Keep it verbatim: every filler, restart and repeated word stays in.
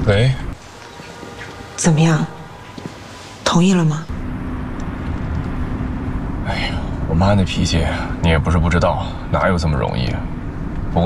喂， 怎么样？同意了吗？ 哎呀，我妈那脾气你也不是不知道，哪有这么容易啊？